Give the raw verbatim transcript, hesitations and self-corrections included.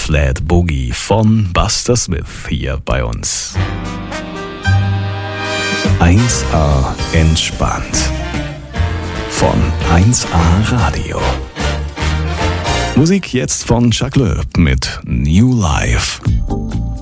Flat Boogie von Buster Smith hier bei uns. eins A entspannt von eins A Radio. Musik jetzt von Chuck Loeb mit New Life.